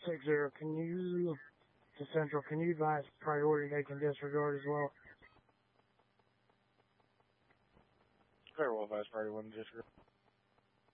60, can you, to Central, can you advise priority they can disregard as well? Clear, Wolf, advise priority 1 disregard.